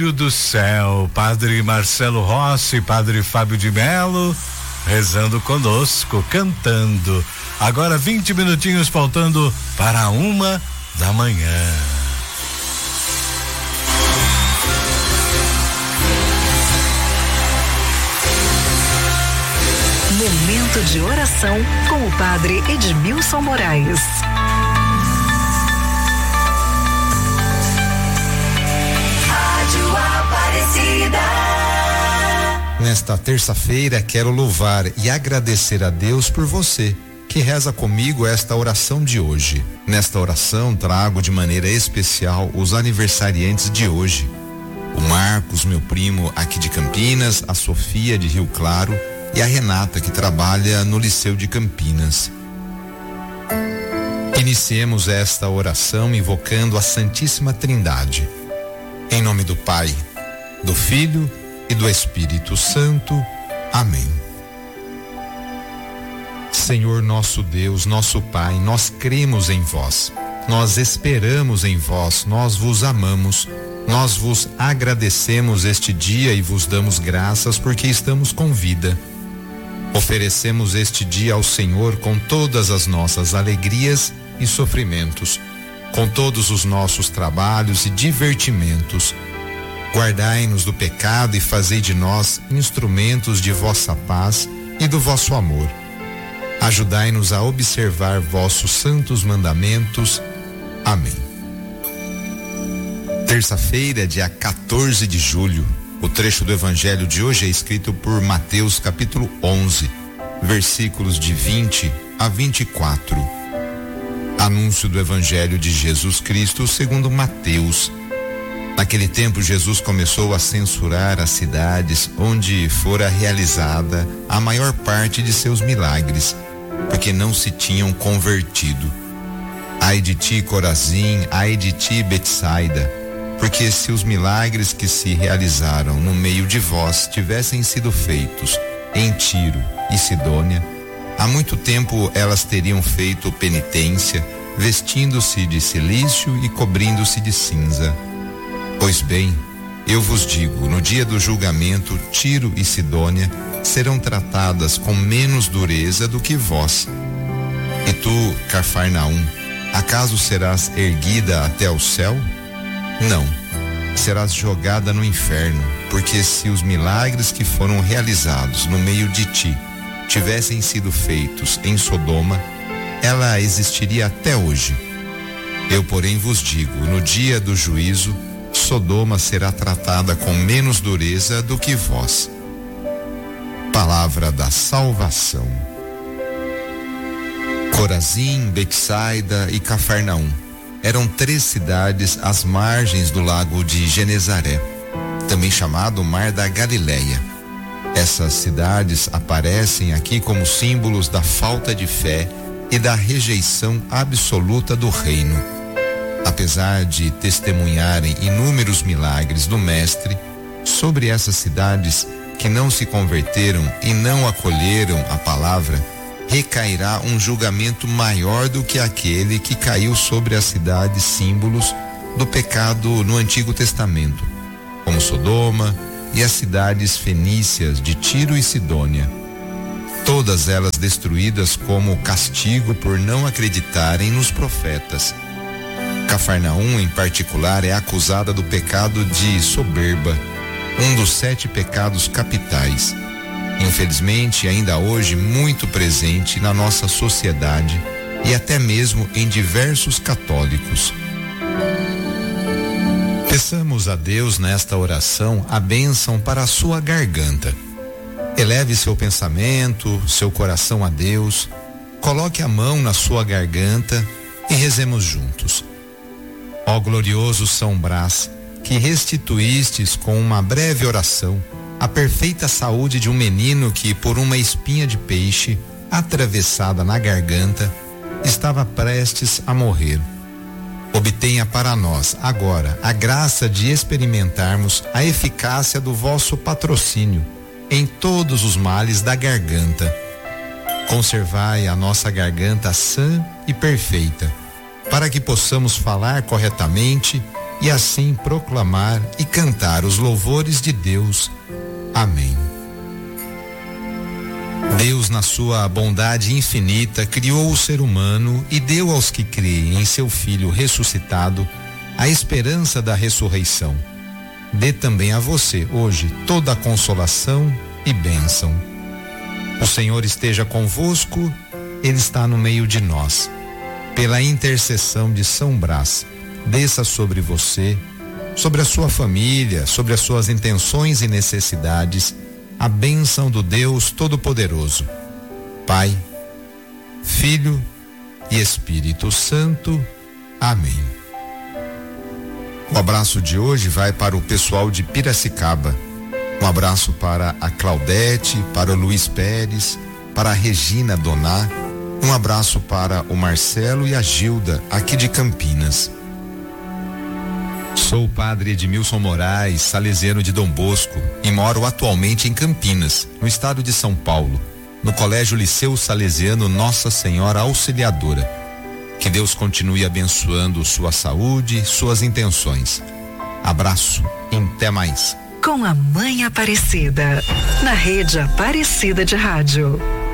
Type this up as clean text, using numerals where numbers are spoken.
Filho do Céu, Padre Marcelo Rossi, Padre Fábio de Melo, rezando conosco, cantando. Agora 20 minutinhos faltando para 1 da manhã. Momento de oração com o Padre Edmilson Moraes. Rádio Aparecida. Nesta terça-feira quero louvar e agradecer a Deus por você que reza comigo esta oração de hoje. Nesta oração trago de maneira especial os aniversariantes de hoje. O Marcos, meu primo aqui de Campinas, a Sofia de Rio Claro e a Renata, que trabalha no Liceu de Campinas. Iniciemos esta oração invocando a Santíssima Trindade. Em nome do Pai, do Filho e do Espírito Santo. Amém. Senhor nosso Deus, nosso Pai, nós cremos em vós, nós esperamos em vós, nós vos amamos, nós vos agradecemos este dia e vos damos graças porque estamos com vida. Oferecemos este dia ao Senhor com todas as nossas alegrias e sofrimentos, com todos os nossos trabalhos e divertimentos. Guardai-nos do pecado e fazei de nós instrumentos de vossa paz e do vosso amor. Ajudai-nos a observar vossos santos mandamentos. Amém. Terça-feira, dia 14 de julho. O trecho do evangelho de hoje é escrito por Mateus capítulo 11, versículos de 20 a 24. Anúncio do evangelho de Jesus Cristo segundo Mateus. Naquele tempo Jesus começou a censurar as cidades onde fora realizada a maior parte de seus milagres, porque não se tinham convertido. Ai de ti, Corazim, ai de ti, Betsaida, porque se os milagres que se realizaram no meio de vós tivessem sido feitos em Tiro e Sidônia, há muito tempo elas teriam feito penitência, vestindo-se de cilício e cobrindo-se de cinza. Pois bem, eu vos digo, no dia do julgamento, Tiro e Sidônia serão tratadas com menos dureza do que vós. E tu, Cafarnaum, acaso serás erguida até o céu? Não, serás jogada no inferno, porque se os milagres que foram realizados no meio de ti tivessem sido feitos em Sodoma, ela existiria até hoje. Eu, porém, vos digo, no dia do juízo, Sodoma será tratada com menos dureza do que vós. Palavra da salvação. Corazim, Betsaida e Cafarnaum eram 3 cidades às margens do lago de Genezaré, também chamado Mar da Galileia. Essas cidades aparecem aqui como símbolos da falta de fé e da rejeição absoluta do reino. Apesar de testemunharem inúmeros milagres do Mestre, sobre essas cidades que não se converteram e não acolheram a palavra, recairá um julgamento maior do que aquele que caiu sobre as cidades símbolos do pecado no Antigo Testamento, como Sodoma e as cidades fenícias de Tiro e Sidônia. Todas elas destruídas como castigo por não acreditarem nos profetas. Cafarnaum, em particular, é acusada do pecado de soberba, um dos 7 pecados capitais. Infelizmente, ainda hoje muito presente na nossa sociedade e até mesmo em diversos católicos. Peçamos a Deus nesta oração a bênção para a sua garganta. Eleve seu pensamento, seu coração a Deus, coloque a mão na sua garganta e rezemos juntos. Ó glorioso São Brás, que restituístes com uma breve oração a perfeita saúde de um menino que, por uma espinha de peixe atravessada na garganta, estava prestes a morrer. Obtenha para nós, agora, a graça de experimentarmos a eficácia do vosso patrocínio em todos os males da garganta. Conservai a nossa garganta sã e perfeita, para que possamos falar corretamente e assim proclamar e cantar os louvores de Deus. Amém. Deus, na sua bondade infinita, criou o ser humano e deu aos que creem em seu Filho ressuscitado a esperança da ressurreição. Dê também a você, hoje, toda a consolação e bênção. O Senhor esteja convosco, Ele está no meio de nós. Pela intercessão de São Brás, desça sobre você, sobre a sua família, sobre as suas intenções e necessidades, a bênção do Deus Todo-Poderoso, Pai, Filho e Espírito Santo. Amém. O abraço de hoje vai para o pessoal de Piracicaba. Um abraço para a Claudete, para o Luiz Pérez, para a Regina Doná. Um abraço para o Marcelo e a Gilda, aqui de Campinas. Sou o padre Edmilson Moraes, salesiano de Dom Bosco, e moro atualmente em Campinas, no estado de São Paulo, no Colégio Liceu Salesiano Nossa Senhora Auxiliadora. Que Deus continue abençoando sua saúde, suas intenções. Abraço e até mais. Com a Mãe Aparecida, na Rede Aparecida de Rádio.